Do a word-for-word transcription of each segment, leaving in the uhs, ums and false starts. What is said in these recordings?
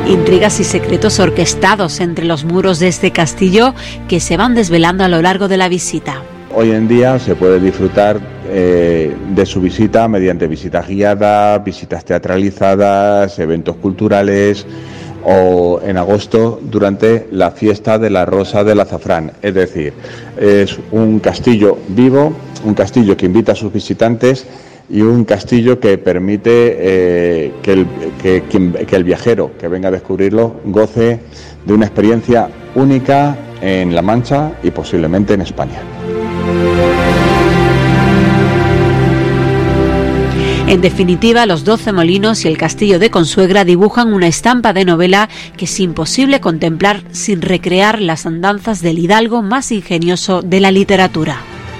Intrigas y secretos orquestados entre los muros de este castillo que se van desvelando a lo largo de la visita. Hoy en día se puede disfrutar eh, de su visita mediante visitas guiadas, visitas teatralizadas, eventos culturales o en agosto durante la fiesta de la Rosa del Azafrán. Es decir, es un castillo vivo, un castillo que invita a sus visitantes y un castillo que permite eh, que, el, que, que, que el viajero que venga a descubrirlo goce de una experiencia única en La Mancha y posiblemente en España. En definitiva, los doce molinos y el castillo de Consuegra dibujan una estampa de novela que es imposible contemplar sin recrear las andanzas del hidalgo más ingenioso de la literatura.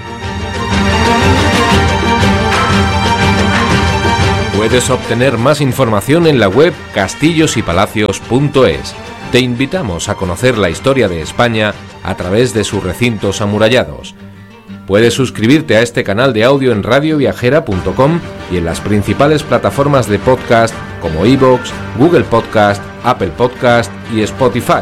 Puedes obtener más información en la web castillos y palacios punto es. Te invitamos a conocer la historia de España a través de sus recintos amurallados. Puedes suscribirte a este canal de audio en radio viajera punto com y en las principales plataformas de podcast como iVoox, Google Podcast, Apple Podcast y Spotify.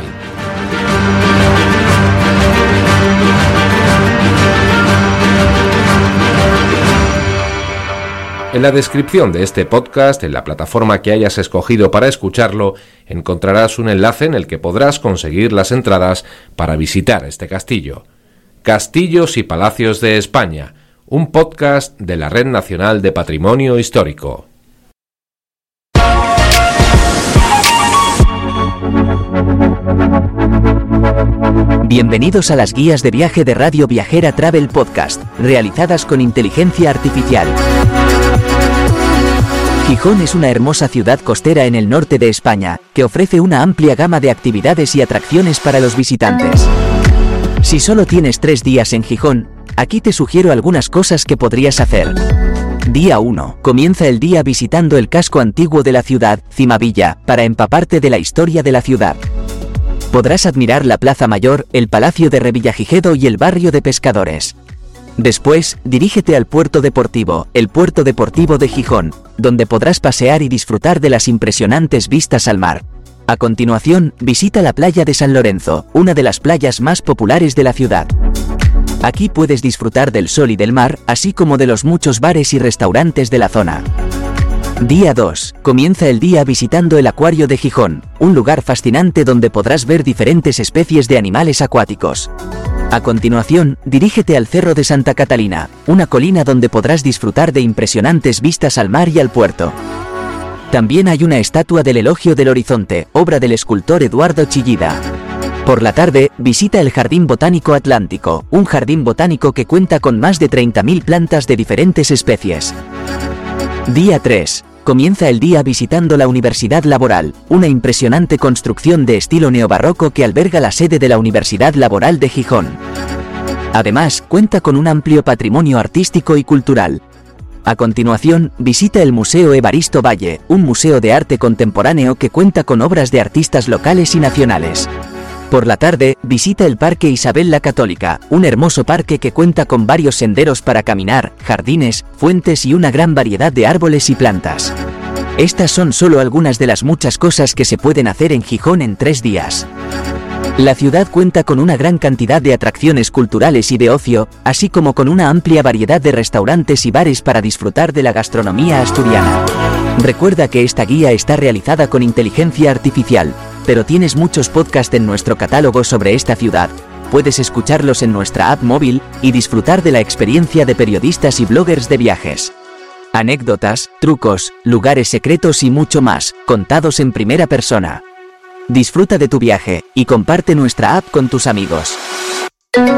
En la descripción de este podcast, en la plataforma que hayas escogido para escucharlo, encontrarás un enlace en el que podrás conseguir las entradas para visitar este castillo. Castillos y Palacios de España, un podcast de la Red Nacional de Patrimonio Histórico. Bienvenidos a las guías de viaje de Radio Viajera Travel Podcast, realizadas con inteligencia artificial. Gijón es una hermosa ciudad costera en el norte de España, que ofrece una amplia gama de actividades y atracciones para los visitantes. Si solo tienes tres días en Gijón, aquí te sugiero algunas cosas que podrías hacer. Día uno. Comienza el día visitando el casco antiguo de la ciudad, Cimavilla, para empaparte de la historia de la ciudad. Podrás admirar la Plaza Mayor, el Palacio de Revillagigedo y el barrio de Pescadores. Después, dirígete al Puerto Deportivo, el Puerto Deportivo de Gijón, donde podrás pasear y disfrutar de las impresionantes vistas al mar. A continuación, visita la playa de San Lorenzo, una de las playas más populares de la ciudad. Aquí puedes disfrutar del sol y del mar, así como de los muchos bares y restaurantes de la zona. Día dos. Comienza el día visitando el Acuario de Gijón, un lugar fascinante donde podrás ver diferentes especies de animales acuáticos. A continuación, dirígete al Cerro de Santa Catalina, una colina donde podrás disfrutar de impresionantes vistas al mar y al puerto. También hay una estatua del Elogio del Horizonte, obra del escultor Eduardo Chillida. Por la tarde, visita el Jardín Botánico Atlántico, un jardín botánico que cuenta con más de treinta mil plantas de diferentes especies. Día tres. Comienza el día visitando la Universidad Laboral, una impresionante construcción de estilo neobarroco que alberga la sede de la Universidad Laboral de Gijón. Además, cuenta con un amplio patrimonio artístico y cultural. A continuación, visita el Museo Evaristo Valle, un museo de arte contemporáneo que cuenta con obras de artistas locales y nacionales. Por la tarde, visita el Parque Isabel la Católica, un hermoso parque que cuenta con varios senderos para caminar, jardines, fuentes y una gran variedad de árboles y plantas. Estas son solo algunas de las muchas cosas que se pueden hacer en Gijón en tres días. La ciudad cuenta con una gran cantidad de atracciones culturales y de ocio, así como con una amplia variedad de restaurantes y bares para disfrutar de la gastronomía asturiana. Recuerda que esta guía está realizada con inteligencia artificial, pero tienes muchos podcasts en nuestro catálogo sobre esta ciudad. Puedes escucharlos en nuestra app móvil y disfrutar de la experiencia de periodistas y bloggers de viajes. Anécdotas, trucos, lugares secretos y mucho más, contados en primera persona. Disfruta de tu viaje y comparte nuestra app con tus amigos.